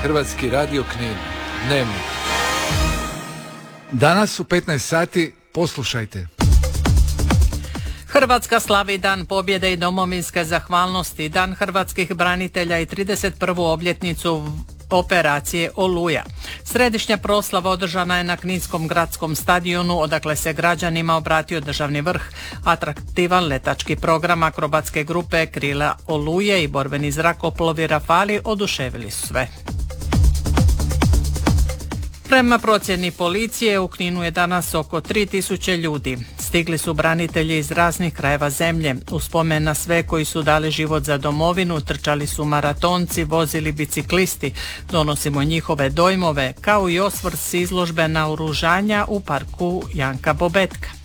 Hrvatski radio Knin. Dnevnik. Danas u 15 sati poslušajte. Hrvatska slavi Dan pobjede i domovinske zahvalnosti, Dan hrvatskih branitelja i 31. obljetnicu operacije Oluja. Središnja proslava održana je na Kninskom gradskom stadionu, odakle se građanima obratio državni vrh. Atraktivan letački program akrobatske grupe Krila Oluje i borbeni zrakoplovi Rafali oduševili su sve. Prema procjeni policije u Kninu je danas oko 3000 ljudi. Stigli su branitelji iz raznih krajeva zemlje. U spomen na sve koji su dali život za domovinu, trčali su maratonci, vozili biciklisti. Donosimo njihove dojmove, kao i osvrt s izložbe naoružanja u parku Janka Bobetka.